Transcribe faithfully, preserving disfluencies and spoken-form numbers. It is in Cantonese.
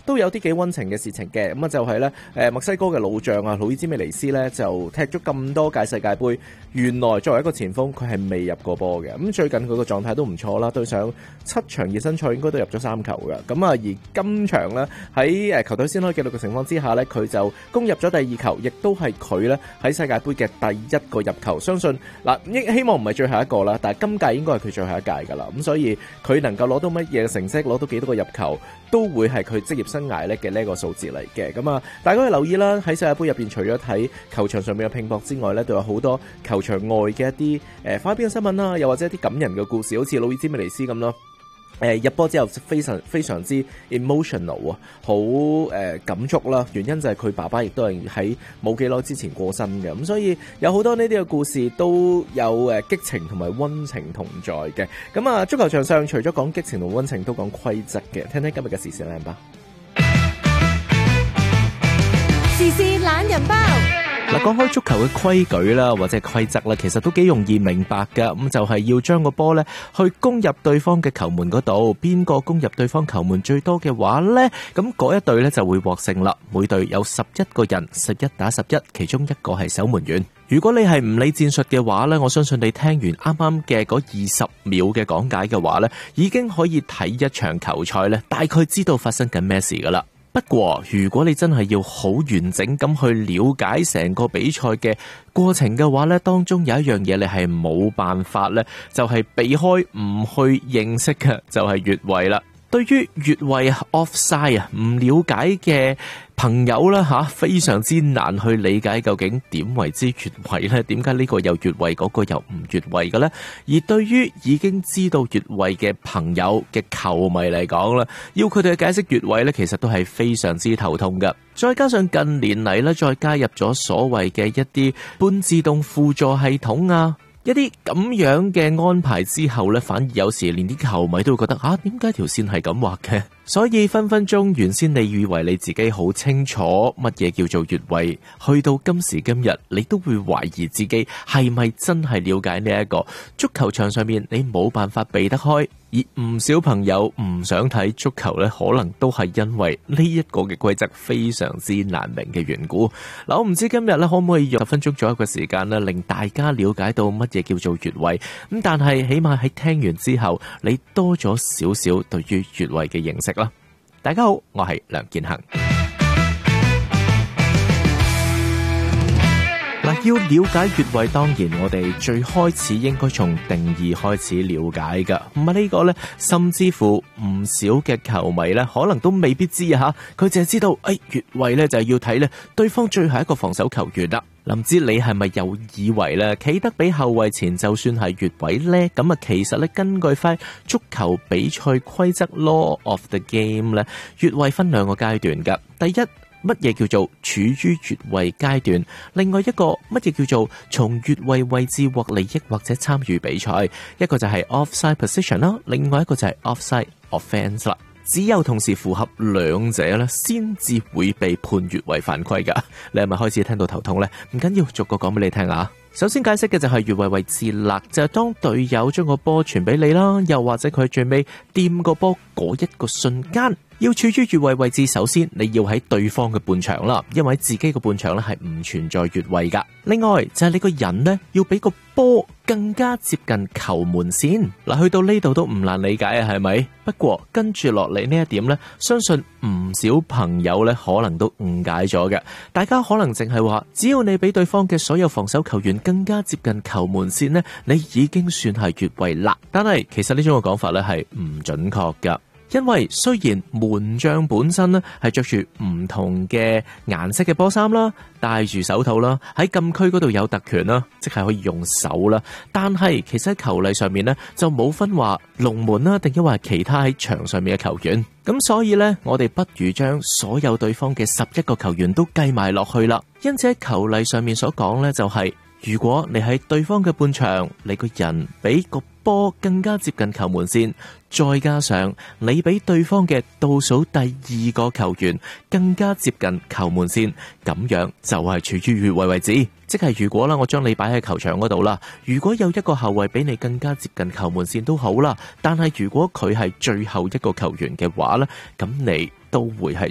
都有啲幾溫情嘅事情嘅。咁啊就係咧誒墨西哥嘅老將啊，魯伊茲美尼斯咧就踢咗咁多屆世界盃，原來作為一個前鋒佢係未入過波嘅。咁最近佢個狀態都唔錯啦，對上七場熱身賽應該都入咗三球嘅。咁啊而今場咧喺誒球隊先開紀錄嘅情況之下咧，佢就攻入咗第二球，亦都係佢咧喺世界盃嘅第一個入球。相信嗱，希望唔係最後一個啦，但係今屆應該係佢最後一屆噶啦。咁所以佢能夠攞到乜嘢成績，攞到幾多個入球，都會係佢職業生涯咧嘅呢一個數字嚟嘅。咁啊，大家可以留意啦，喺世界盃入邊，除咗睇球場上面嘅拼搏之外咧，都有好多球場外嘅一啲誒花邊嘅新聞啦，又或者一啲感人嘅故事，好似魯伊茲美尼斯咁咯。誒入波之後非常非常之 emotional 啊，好誒感觸啦。原因就係佢爸爸亦都係喺冇幾耐之前過身嘅，咁所以有好多呢啲嘅故事都有誒激情同埋溫情同在嘅。咁啊，足球場上除咗講激情同溫情，都講規則嘅。聽聽今日嘅時事靚吧。 時事懶人包。 嗱，講開足球嘅規矩啦，或者係規則啦，其實都幾容易明白噶。咁就係要將個波咧去攻入對方嘅球門嗰度，邊個攻入對方球門最多嘅話咧，咁嗰一隊咧就會獲勝啦。每隊有十一個人，十一打十一，其中一個係守門員。如果你係唔理戰術嘅話咧，我相信你聽完啱啱嘅嗰二十秒嘅講解嘅話咧，已經可以睇一場球賽咧，大概知道發生緊咩事噶啦。不過如果你真係要好完整咁去了解成個比賽嘅過程嘅話咧，當中有一樣嘢你係冇辦法咧，就係避開唔去認識嘅，就係越位啦。對於越位 offside 啊，唔了解嘅朋友啦吓，非常之難去理解究竟點為之越位咧？點解呢個又越位，嗰個又唔越位嘅咧？而對於已經知道越位嘅朋友嘅球迷嚟講啦，要佢哋解釋越位咧，其實都係非常之頭痛噶。再加上近年嚟咧，再加入咗所謂嘅一啲半自動輔助系統啊。一啲咁樣嘅安排之後呢，反而有時連啲球迷都會覺得啊，點解條線係咁畫嘅？所以分分鐘原先你以為你自己好清楚乜嘢叫做越位，去到今時今日你都會懷疑自己係咪真係了解呢一個足球場上面你冇辦法避得開。而唔少朋友唔想睇足球呢，可能都係因為呢一個嘅規則非常之難明嘅緣故。嗱，我唔知今日呢可唔可以用十分鐘左右嘅時間呢，令大家了解到乜嘢叫做越位。咁但係起碼喺聽完之後，你多咗少少對於越位嘅認識啦。大家好，我係梁建恒。嗱，要了解越位，當然我哋最開始應該從定義開始了解噶。咁啊，呢個呢，甚至乎唔少嘅球迷呢，可能都未必知啊吓。佢淨係知道，誒、哎，越位呢就係要睇呢對方最後一個防守球員啦。唔知你係咪又以為呢企得比後衛前就算係越位呢？咁啊，其實呢，根據翻足球比賽規則 Law of the Game 呢，越位分兩個階段噶。第一，乜嘢叫做處於越位階段？另外一個乜嘢叫做從越位位置獲利益或者參與比賽？一個就係 offside position 啦，另外一個就係 offside offence 啦。只有同時符合兩者咧，先至會被判越位犯規噶。你係咪開始聽到頭痛呢？唔緊要，逐個講俾你聽啊。首先解釋嘅就係越位位置啦，就係當隊友將個波傳俾你啦，又或者佢最尾掂個波嗰一個瞬間。要處於越位位置，首先你要喺對方嘅半場啦，因為自己嘅半場咧係唔存在越位噶。另外就係你個人呢，要比個波更加接近球門線。嗱，去到呢度都唔難理解啊，係咪？不過跟住落嚟呢一點呢，相信唔少朋友呢可能都誤解咗嘅。大家可能淨係話，只要你比對方嘅所有防守球員更加接近球門線呢，你已經算係越位啦。但係其實呢種嘅講法呢係唔準確噶。因為雖然門將本身咧係着住唔同嘅顏色嘅波衫啦，戴住手套啦，喺禁區嗰度有特權啦，即係可以用手啦，但係其實喺球例上面咧就冇分話龍門啦，定抑或其他喺場上面嘅球員。咁所以呢，我哋不如將所有對方嘅十一個球員都計埋落去啦。因此喺球例上面所講呢，就係如果你喺對方嘅半場，你個人比個波更加接近球門線，再加上你比對方嘅倒數第二個球員更加接近球門線，咁樣就係處於越位位置。即係如果啦，我將你擺喺球場嗰度啦，如果有一個後衛比你更加接近球門線都好啦，但係如果佢係最後一個球員嘅話咧，咁你都會係